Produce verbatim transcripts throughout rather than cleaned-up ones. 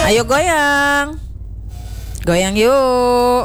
Ayo goyang. Goyang yuk.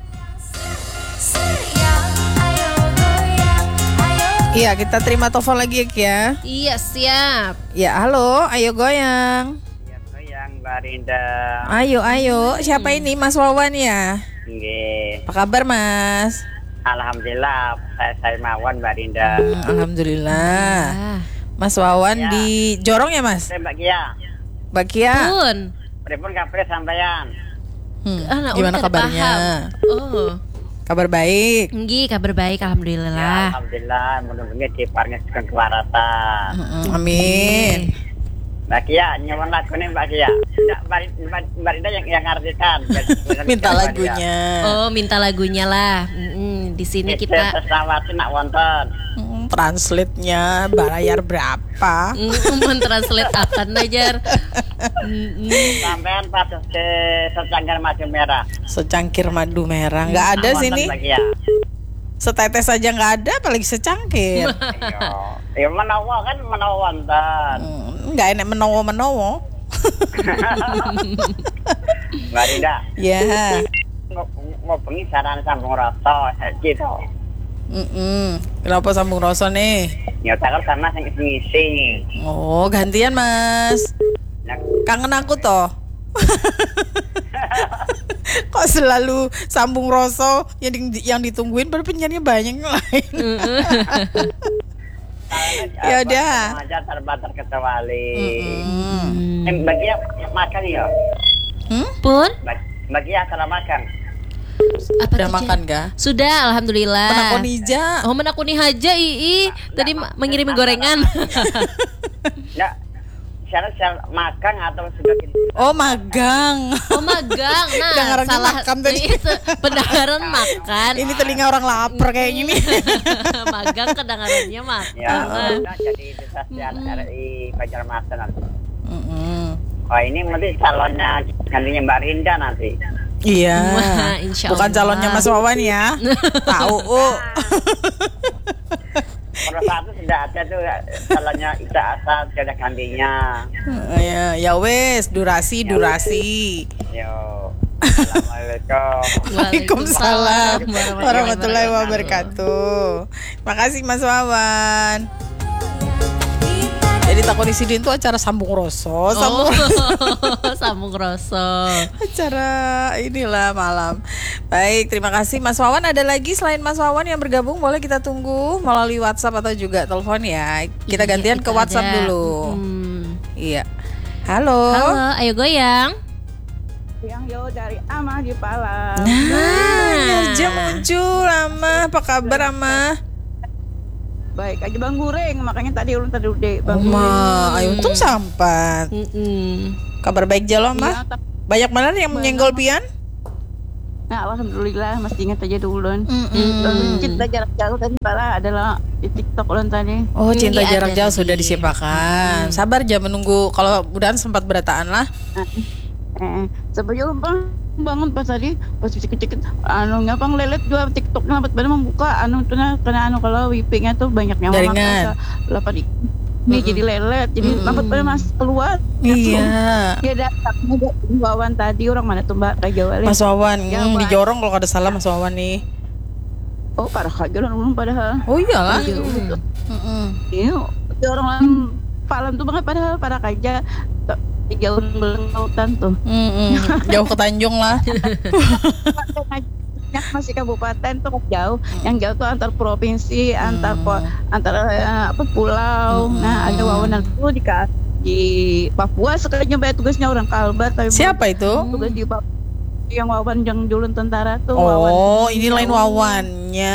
Iya, kita terima telepon lagi ya. Iya, siap. Ya, halo, ayo goyang. Ya, goyang Mbak Rinda. Ayo, ayo. Siapa ini? Mas Wawan ya? Nggih. Apa kabar, Mas? Alhamdulillah, saya saya Mawan Mbak Rinda. Hmm, Alhamdulillah. Ah. Mas Wawan Ya. di Jorong ya, Mas? Saya Mbak Kia. Mbak Kia. Pun. Pripun kabar sampeyan? Hmm, Anak gimana udah kabarnya? paham. Oh. Kabar baik. Nggih, kabar baik Ya, alhamdulillah. alhamdulillah, mudah-mudahan diparingi sugeng kewaratan. Mm-mm, amin. Mbak Kia, nyuwun lagune Mbak Kia. Mbak Mbak Mbak Rinda yang yang ngartikan. Minta lagunya. Oh, minta lagunya lah. Mm-mm, di sini kita Sesawati nak wonten. Hmm, translate-nya bayar berapa? mm, mentranslate apa Najar? Mm-mm. Sampean pados ke secangkir madu merah. Secangkir madu merah. Nggak ada Nak wonten, sini. Mbak Kia. Setetes aja nggak ada, apalagi secangkir. Ya menawa kan menawa wonten. Hmm, nggak enak menowo-menowo. Mbak Rinda, Ya. ngopengi saran sambung rasa gitu. Mm-mm. Kenapa sambung rasa nih? Ya takut sama sing ngisi. Oh, gantian Mas. Nah, Kangen aku toh. Kok selalu sambung rasa yang di- yang ditungguin, padahal penyanyi banyak yang lain. Ya udah. Aja terbatas kecuali. Mm-mm. Eh, bagi yang makan ya. Hmm? Pun Bagi- Bagi yang salah makan. apa Udah tuh, makan Jar? gak? Sudah alhamdulillah. Menakonija. Oh, menakuni haja ii. Tadi ma- mengirim gorengan. Ya, syarat-syarat makan atau sudah gitu. Oh, magang. Oh, magang. Nah, Pendengarannya salah makan tadi. itu pendengaran makan. Ini telinga orang lapar kayak gini. Magang kedengarannya makan. Ya, udah jadi desa R I Banjarmasin nanti. Mm-mm. Oh, ini nanti calonnya gantinya Mbak Rinda nanti. Iya. Wah, insya Bukan Allah. calonnya Mas Wawan ya. Tahu. Oh. Pada saat itu sudah ada tuh calonnya Ida Asal sudah ada gantinya. Ya, ya wes, durasi, durasi. Yo. Assalamualaikum. Waalaikumsalam warahmatullahi wabarakatuh. Makasih Mas Wawan. Jadi takut disidin tuh acara sambung roso, sambung Oh, sambung rasa. acara inilah malam. Baik, terima kasih Mas Wawan. Ada lagi selain Mas Wawan yang bergabung, boleh kita tunggu melalui WhatsApp atau juga telepon ya. Kita Iya, gantian kita ke WhatsApp ada. dulu. Hmm. Iya. Halo. Halo, ayo goyang. Yang yo dari Amah di Palang. Nah, Nerja muncul, Amah. Apa kabar, Amah? Baik aja Bang Gureng, makanya tadi ulun tadi udah Bang Oma, ayo untung sampat. Mm-mm. Kabar baik jalo, Amah? Banyak mana yang menyenggol pian? Nah, alhamdulillah masih ingat aja dulu ulun. Mm-mm. Ulun cinta jarak jauh tadi pala adalah di TikTok ulun tadi. Oh, cinta Iya, jarak ada jauh tadi. sudah disiapkan. Sabar aja menunggu, kalau mudahan sempat berataan lah. Eh, sebelum bang bangun pas tadi pas cek-cek anu ngapang lelet dua TikTok ngapat pada membuka anu tuh nah, karena anu kalau wifi-nya tuh banyak yang Jaringan. delapan ini Mm-mm. jadi lelet jadi Mm-mm. ngapat pada mas keluar Iya. ya datang ada Wawan tadi orang mana tuh Mbak Kak Jawa Mas Wawan, Ya, hmm, Mbak. di Jorong kalau ada salah Mas Wawan nih. oh parah aja orang belum padahal Oh iyalah. Iya, gitu. Mm-mm. Iya, di orang lain Palang tuh banget padahal para kaja jauh belum lautan tuh. Mm-mm. Jauh ke Tanjung lah. Yang masih kabupaten tuh jauh, yang jauh tuh antar provinsi, antar po- antar eh, apa pulau. Hmm. Nah, ada Wawanan tuh di di Papua sekalinya bayar tugasnya orang Kalbar tapi Siapa itu? tugas di Papua yang Wawan yang julun tentara tuh Oh, Wawan. ini lain Wawannya.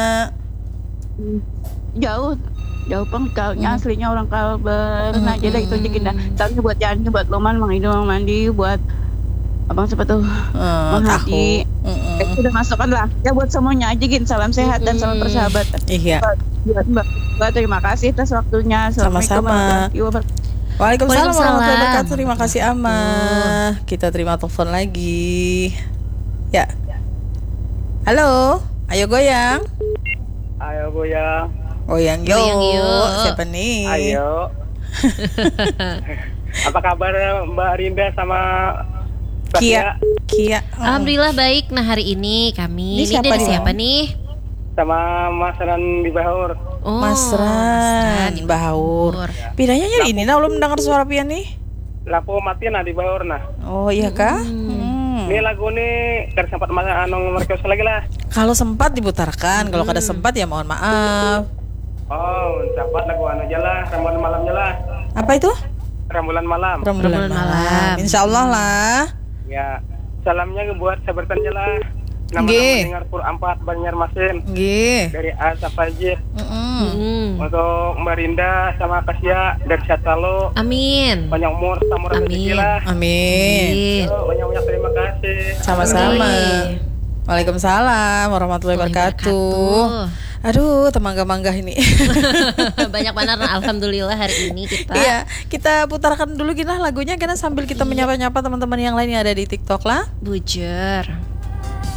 Jauh jauh pang kalnya Hmm. aslinya orang Kalbar. Nah, Hmm. jadi itu aja kita cari buat janji buat loman mang hidung mang mandi buat abang siapa tuh Eh, Mang tahu. Hadi. Mm-mm. Eh, udah masukkan lah ya buat semuanya aja gin salam sehat dan salam persahabatan. Iya. Buat Mbak Mbak, terima kasih atas waktunya. Assalamualaikum Sama-sama. warahmatullahi wabarakatuh. Waalaikumsalam Waalaikumsalam. warahmatullahi wabarakatuh. Terima kasih Amah. Kita terima telepon lagi. Ya. Halo. Ayo goyang. Ayo Bu ya. Goyang yuk. Goyang yuk. Siapa nih? Ayo. Apa kabar Mbak Rinda sama Mbak Kia, Kia? Kia. Alhamdulillah baik. Nah hari ini kami Ini ini siapa dari nih, siapa Bang? nih? Sama Mas Ran di Bahur. Oh, Mas Ran, di Bahaur. Bahur. Pidanya nyari ini, nah belum mendengar suara Pian nih. Lampu mati nah di Bahur nah. Oh iya kah? Hmm. Ini lagu nih kan sempat masa anu mereka lagi lah. Kalau sempat diputarkan, kalau kada sempat ya mohon maaf. Oh, sempat lagu anu aja lah, Rembulan Malamnya lah. Apa itu? Rembulan Malam. Rembulan Rembulan malam. malam. Insya Allah lah. Ya, salamnya buat sahabatnya lah. Nama Nggih. dengar Pur Ampat Banjarmasin Nggih. dari A sampai Z. Mm-mm. Hmm. Untuk Mbak Rinda sama Kasia dari Satalo. Amin. Banyak umur, samur Amin. rezeki lah. Amin. Amin. Yo, banyak-banyak terima kasih. Sama-sama. Oke. Waalaikumsalam warahmatullahi wabarakatuh. Aduh, temangga-mangga ini. Banyak banget. Alhamdulillah hari ini kita. Iya, kita putarkan dulu gini lah lagunya karena sambil kita menyapa-nyapa teman-teman yang lain yang ada di TikTok lah. Bujur.